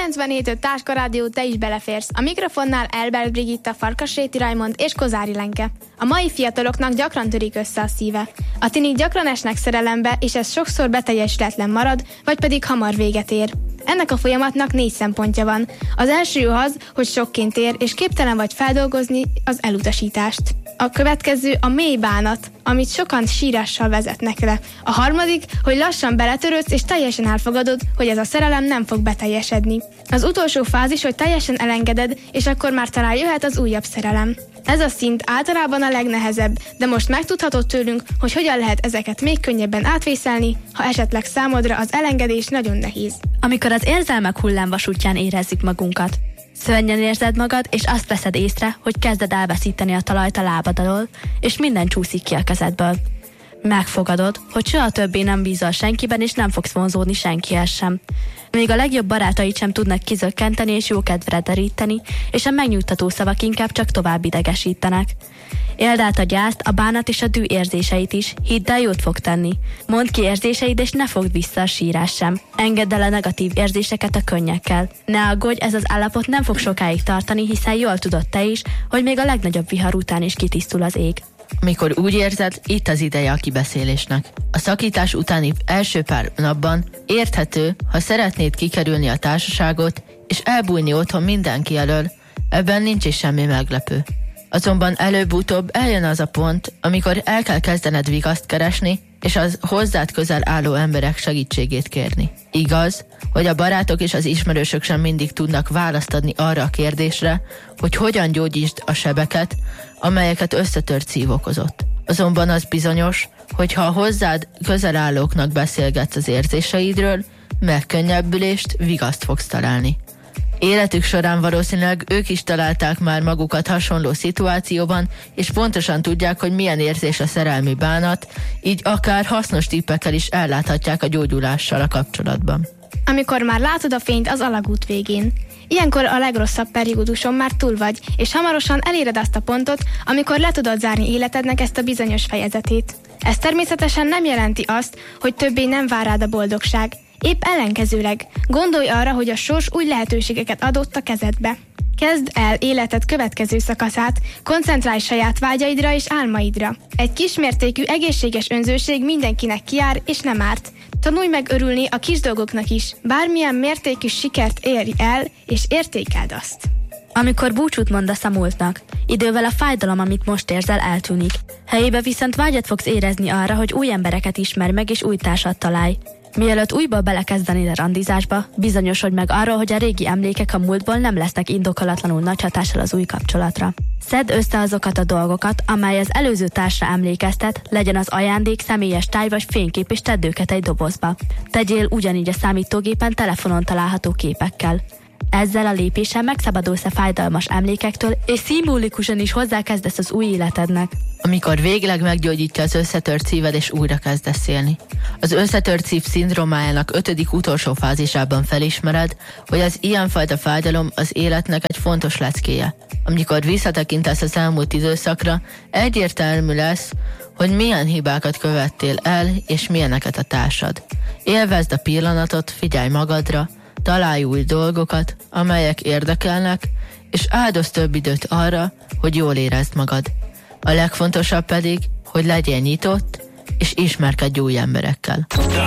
97.5 Táska Rádió, te is beleférsz. A mikrofonnál Elbert Brigitta, Farkasréti Raimond és Kozári Lenke. A mai fiataloknak gyakran törik össze a szíve. A tinik gyakran esnek szerelembe, és ez sokszor beteljesületlen marad, vagy pedig hamar véget ér. Ennek a folyamatnak 4 szempontja van. Az első az, hogy sokként ér, és képtelen vagy feldolgozni az elutasítást. A következő a mély bánat, amit sokan sírással vezetnek le. A harmadik, hogy lassan beletörődsz, és teljesen elfogadod, hogy ez a szerelem nem fog beteljesedni. Az utolsó fázis, hogy teljesen elengeded, és akkor már talán jöhet az újabb szerelem. Ez a szint általában a legnehezebb, de most megtudhatod tőlünk, hogy hogyan lehet ezeket még könnyebben átvészelni, ha esetleg számodra az elengedés nagyon nehéz. Amikor az érzelmek hullámvasútján érezzük magunkat. Szörnyen érzed magad, és azt veszed észre, hogy kezded elveszíteni a talajt a lábad alól, és minden csúszik ki a kezedből. Megfogadod, hogy soha többé nem bízol senkiben, és nem fogsz vonzódni senkihez sem. Még a legjobb barátaid sem tudnak kizökkenteni és jó kedvre deríteni, és a megnyugtató szavak inkább csak tovább idegesítenek. Éld át a gyászt, a bánat és a dű érzéseit is, hidd el, jót fog tenni. Mondd ki érzéseid, és ne fogd vissza a sírás sem. Engedd el a negatív érzéseket a könnyekkel. Ne aggódj, ez az állapot nem fog sokáig tartani, hiszen jól tudod te is, hogy még a legnagyobb vihar után is kitisztul az ég. Amikor úgy érzed, itt az ideje a kibeszélésnek. A szakítás utáni első pár napban érthető, ha szeretnéd kikerülni a társaságot, és elbújni otthon mindenki elől, ebben nincs is semmi meglepő. Azonban előbb-utóbb eljön az a pont, amikor el kell kezdened vigaszt keresni, és az hozzád közel álló emberek segítségét kérni. Igaz, hogy a barátok és az ismerősök sem mindig tudnak választ adni arra a kérdésre, hogy hogyan gyógyítsd a sebeket, amelyeket összetört szív okozott. Azonban az bizonyos, hogy ha a hozzád közel állóknak beszélgetsz az érzéseidről, megkönnyebbülést, vigaszt fogsz találni. Életük során valószínűleg ők is találták már magukat hasonló szituációban, és pontosan tudják, hogy milyen érzés a szerelmi bánat, így akár hasznos tippekkel is elláthatják a gyógyulással a kapcsolatban. Amikor már látod a fényt az alagút végén. Ilyenkor a legrosszabb perióduson már túl vagy, és hamarosan eléred azt a pontot, amikor le tudod zárni életednek ezt a bizonyos fejezetét. Ez természetesen nem jelenti azt, hogy többé nem vár rád a boldogság. Épp ellenkezőleg, gondolj arra, hogy a sors új lehetőségeket adott a kezedbe. Kezd el életed következő szakaszát, koncentrálj saját vágyaidra és álmaidra. Egy kismértékű egészséges önzőség mindenkinek kijár és nem árt. Tanulj meg örülni a kis dolgoknak is, bármilyen mértékű sikert érj el, és értékeld azt. Amikor búcsút mondasz a múltnak, idővel a fájdalom, amit most érzel, eltűnik. Helyébe viszont vágyat fogsz érezni arra, hogy új embereket ismerj meg és új társat találj. Mielőtt újból belekezdenél a randizásba, bizonyosodj meg arról, hogy a régi emlékek a múltból nem lesznek indokolatlanul nagy hatással az új kapcsolatra. Szedd össze azokat a dolgokat, amely az előző társra emlékeztet, legyen az ajándék, személyes táj vagy fénykép, és tedd őket egy dobozba. Tegyél ugyanígy a számítógépen telefonon található képekkel. Ezzel a lépéssel megszabadulsz a fájdalmas emlékektől, és szimbolikusan is hozzákezdesz az új életednek. Amikor végleg meggyógyítja az összetört szíved, és újra kezdesz élni. Az összetört szív szindrómájának 5. utolsó fázisában felismered, hogy az ilyenfajta fájdalom az életnek egy fontos leckéje. Amikor visszatekintesz az elmúlt időszakra, egyértelmű lesz, hogy milyen hibákat követtél el, és milyeneket a társad. Élvezd a pillanatot, figyelj magadra, találj új dolgokat, amelyek érdekelnek, és áldozz több időt arra, hogy jól érezd magad. A legfontosabb pedig, hogy legyél nyitott, és ismerkedj új emberekkel.